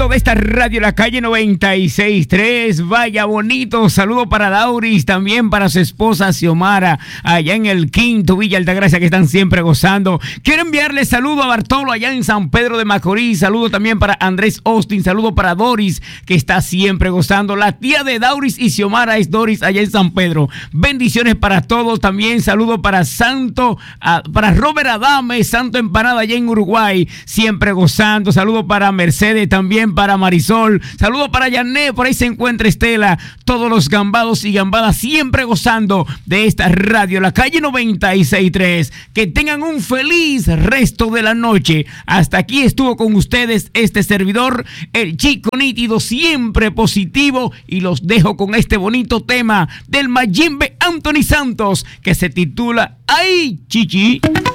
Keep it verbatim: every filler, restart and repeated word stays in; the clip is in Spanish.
gozando de esta radio La Calle noventa y seis punto tres. Vaya bonito. Saludo para Dauris, también para su esposa Xiomara, allá en el Quinto Villa Altagracia, que están siempre gozando. Quiero enviarle saludo a Bartolo allá en San Pedro de Macorís. Saludo también para Andrés Austin. Saludo para Doris, que está siempre gozando. La tía de Dauris y Xiomara es Doris allá en San Pedro. Bendiciones para todos. También saludo para Santo, a, para Robert Adame, Santo Empanada allá en Uruguay, siempre gozando. Saludo para Mercedes, también para Marisol. Saludo para Yané, por ahí se encuentra Estela. Todos los gambados y gambadas siempre gozando de esta radio La Calle noventa y seis punto tres. Que tengan un feliz resto de la noche. Hasta aquí estuvo con ustedes este servidor, el Chico Nítido, siempre positivo, y los dejo con este bonito tema del Mayimbe Anthony Santos, que se titula Ay Chichi.